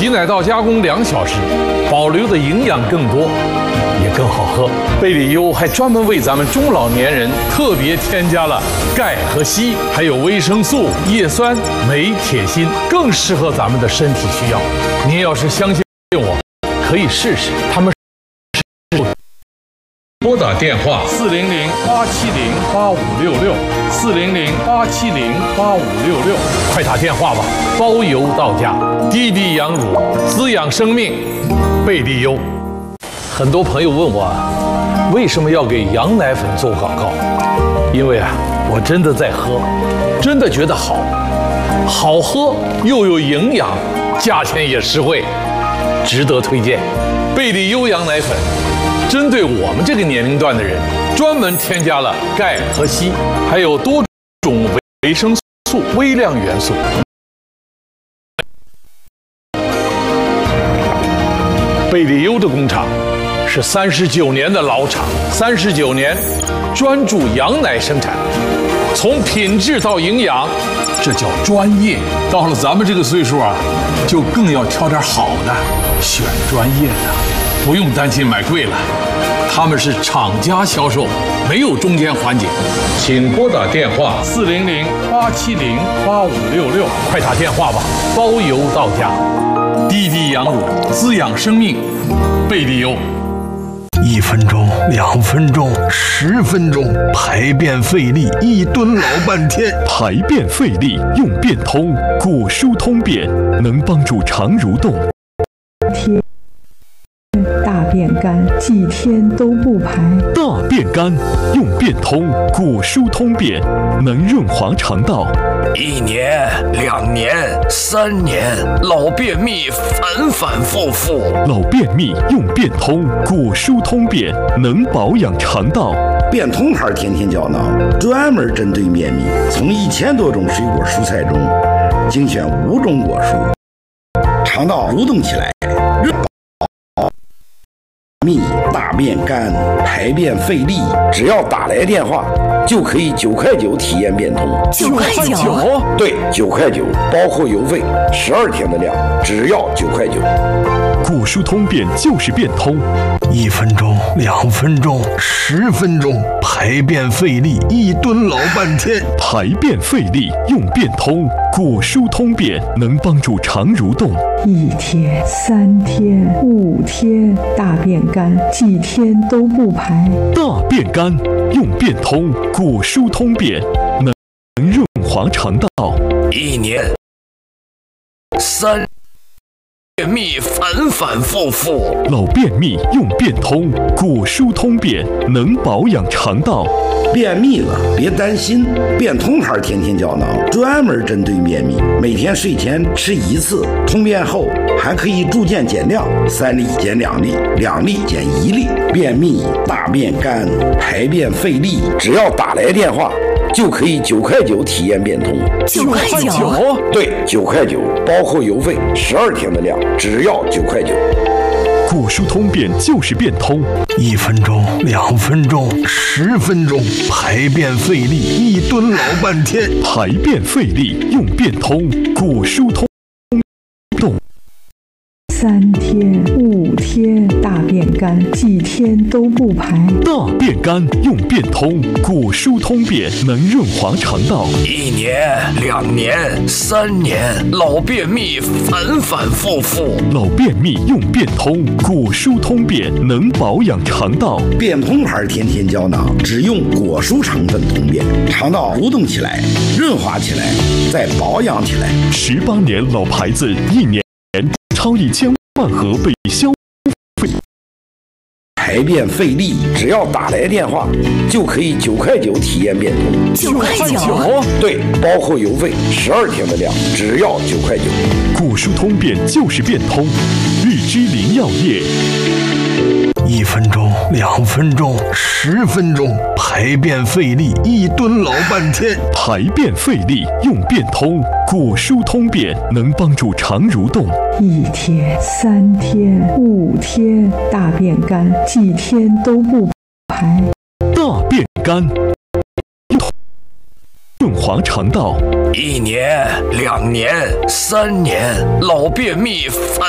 挤奶到加工2小时，保留的营养更多，也更好喝。贝里优还专门为咱们中老年人特别添加了钙和硒，还有维生素、叶酸、镁、铁、锌，更适合咱们的身体需要。您要是相信我，可以试试。他们拨打电话400-870-8566，400-870-8566，快打电话吧，包邮到家。滴滴羊乳，滋养生命，贝利优。很多朋友问我为什么要给羊奶粉做广告？因为我真的在喝，真的觉得好喝又有营养，价钱也实惠，值得推荐。贝利优羊奶粉针对我们这个年龄段的人，专门添加了钙和硒，还有多种维生素、微量元素。贝利优的工厂是39年的老厂，39年专注羊奶生产，从品质到营养，这叫专业。到了咱们这个岁数就更要挑点好的，选专业的，不用担心买贵了。他们是厂家销售，没有中间环节。请拨打电话400-870-8566，快打电话吧，包邮到家。滴滴羊乳，滋养生命，贝利优。 1分钟、2分钟、10分钟，排便费力，一蹲老半天。 排便费力用便通，果疏通便，能帮助肠蠕动。 大便干，几天都不排。 大便干用便通，果疏通便，能润滑肠道。 1年、2年、3年，老便秘反反复复。 老便秘用便通，果疏通便，能保养肠道。 便通牌天天胶囊专门针对便秘，从1000多种水果蔬菜中精选5种果蔬，肠道蠕动起来，秘、大便干、排便费力，只要打来电话就可以9块9体验便通。 9块9？ 对，9块9，包括邮费，12天的量，只要9块9。 果疏通便就是便通。 1分钟、2分钟、10分钟，排便费力，一蹲老半天。 排便费力用便通，果疏通便，能帮助肠蠕动。 1天、3天、5天，大便干，几天都不排。 大便干用便通，果疏通便，能润滑肠道。 1年、3。便秘反反复复， 老便秘用便通，果疏通便，能保养肠道。 便秘了别担心，便通牌天天胶囊专门针对便秘，每天睡前吃1次，通便后还可以逐渐减量，3粒减2粒，2粒减1粒。便秘、大便干、排便费力，只要打来电话就可以9块9体验便通。 9块9？ 对，9块9，包括邮费，12天的量，只要9块9。 果疏通便就是便通。 1分钟、2分钟、10分钟，排便费力，一蹲老半天。 排便费力用便通，果疏通动。 3天、5天，大便干，几天都不排。 大便干用便通，果疏通便，能润滑肠道。 1年、2年、3年，老便秘反反复复。 老便秘用便通，果疏通便，能保养肠道。 便通牌天天胶囊只用果蔬成分通便，肠道蠕动起来，润滑起来，再保养起来。 18年老牌子，1年超1000万盒被消费。 排便费力，只要打来电话就可以9块9体验便通。 9块9？ 对，包括邮费，12天的量，只要9块9。 果疏通便就是便通，日之林药业。 1分钟、2分钟、10分钟，排便费力，一蹲老半天。 排便费力用便通，果疏通便，能帮助肠蠕动。 1天、3天、5天，大便干，几天都不排。 大便干润滑肠道。 1年、2年、3年，老便秘反